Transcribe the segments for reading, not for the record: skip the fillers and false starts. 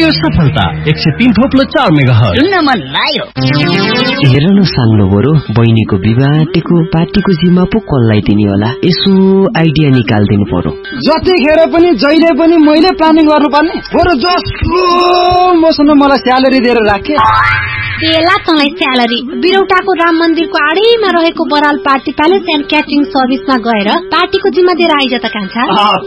Clear सफलता 103.4 megahertz. सुन्न मन लाग्यो। हेर न साल्नु बरु बहिनीको विवाहको पार्टीको जिम्मा पो कसलाई दिने होला, यसो आइडिया निकाल्दिनु पर्यो। जतिखेर पनि जहिले पनि मैले प्लानिङ गर्नुपर्ने, बरु जसो मसँग मलाई स्यालेरी दिएर राखे। बेला तँलाई स्यालेरी बिरौटाको राम मन्दिरको आडैमा रहेको Baral party palace and catering सर्भिसमा गएर पार्टीको जिम्मा दिएर आइज त कान्छा।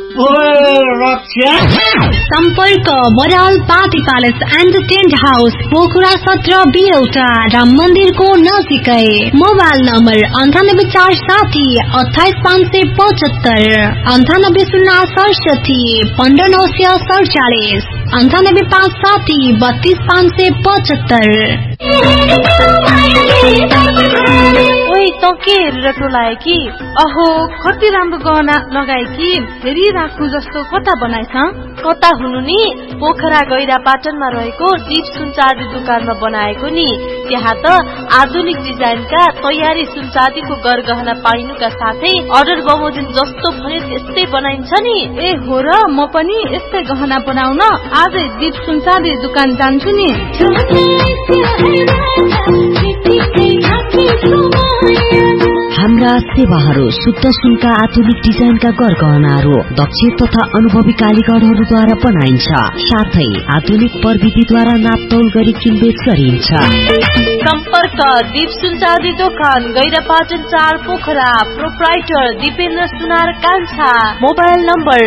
सम्पर्क Baral party palace and tent house, Pokhara 17 बिरौटा, Ram मन्दिरको नजिकै। Mobile number 9847 28575, 9806 15947, 98560 32575। ओइ त के हेरेर टोलाए कि? अहो कति राम्रो गहना लगाए कि, फेरि राखु जस्तो कता बनाएछ? कता हुनु नि, पोखरा गैरा पाटनमा रहेको टिप सुनचाँदी दुकानमा बनाएको नि। त्यहाँ त आधुनिक डिजाइनका तयारी सुनचाँदीको गरगहना पाइनुका साथै अर्डर बमोजिम जस्तो भने त्यस्तै बनाइन्छ नि। ए हो र, म पनि यस्तै गहना बनाउन आजै दीप सुनचाँदी दुकान जान्छु नि। हाम्रा सेवाहरू शुद्ध सुनका आधुनिक डिजाइनका गरगहनाहरू दक्ष तथा अनुभवी कारीगरहरूद्वारा बनाइन्छ। साथै आधुनिक प्रविधिद्वारा नापतौल गरी किनबेच गरिन्छ। सम्पर्क दीप सुनचाँदी दोकान, गैरापाटन 4 पोखरा। प्रोप्राइटर दिपेन्द्र सुनार कान्छा। Mobile number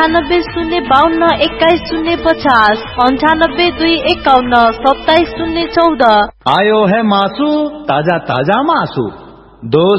980252 21050, 9825172014। आयो है मासु, ताजा ताजा मासु, 2